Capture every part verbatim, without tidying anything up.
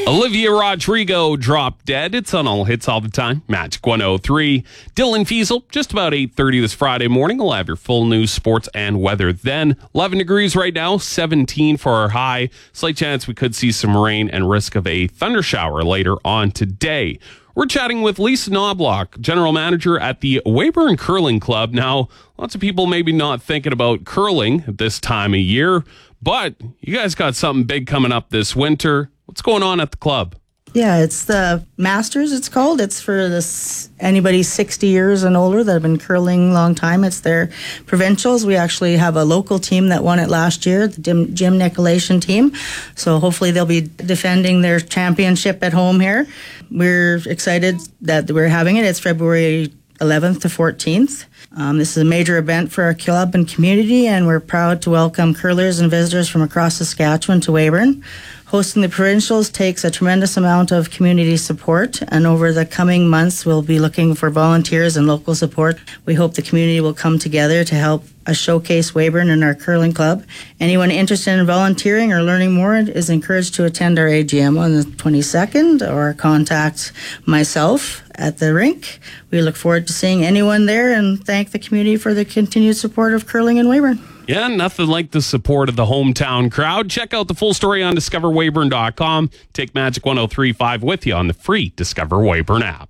Olivia Rodrigo dropped dead. It's on all hits all the time. Magic one oh three. Dylan Fiesel, just about eight thirty this Friday morning. We'll have your full news, sports, and weather then. eleven degrees right now, seventeen for our high. Slight chance we could see some rain and risk of a thunder shower later on today. We're chatting with Lisa Knobloch, general manager at the Weyburn Curling Club. Now, lots of people maybe not thinking about curling at this time of year, but you guys got something big coming up this winter. What's going on at the club? Yeah, it's the Masters, it's called. It's for this anybody sixty years and older that have been curling a long time. It's their provincials. We actually have a local team that won it last year, the Jim, Jim Nicolation team. So hopefully they'll be defending their championship at home here. We're excited that we're having it. It's February eleventh to fourteenth. Um, this is a major event for our club and community, and we're proud to welcome curlers and visitors from across Saskatchewan to Weyburn. Hosting the provincials takes a tremendous amount of community support, and over the coming months, we'll be looking for volunteers and local support. We hope the community will come together to help us showcase Weyburn and our curling club. Anyone interested in volunteering or learning more is encouraged to attend our A G M on the twenty-second or contact myself at the rink. We look forward to seeing anyone there and thank the community for the continued support of curling in Weyburn. Yeah, nothing like the support of the hometown crowd. Check out the full story on discover weyburn dot com. Take Magic one oh three point five with you on the free Discover Weyburn app.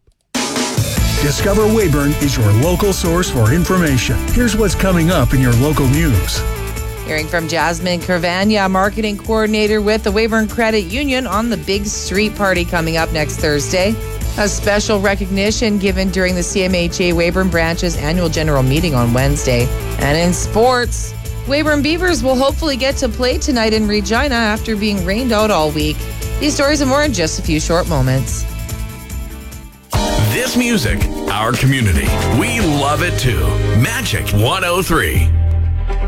Discover Weyburn is your local source for information. Here's what's coming up in your local news. Hearing from Jasmine Carvania, marketing coordinator with the Weyburn Credit Union, on the big street party coming up next Thursday. A special recognition given during the C M H A Weyburn branch's annual general meeting on Wednesday. And in sports, Weyburn Beavers will hopefully get to play tonight in Regina after being rained out all week. These stories and more in just a few short moments. This music, our community. We love it too. Magic one oh three.